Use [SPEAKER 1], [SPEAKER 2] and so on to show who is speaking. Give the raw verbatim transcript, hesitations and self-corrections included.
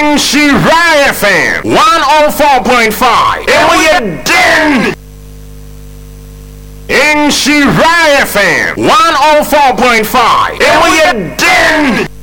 [SPEAKER 1] Shirai F M one oh four point five. And we are den. In Shirai F M one oh four point five. And we are den.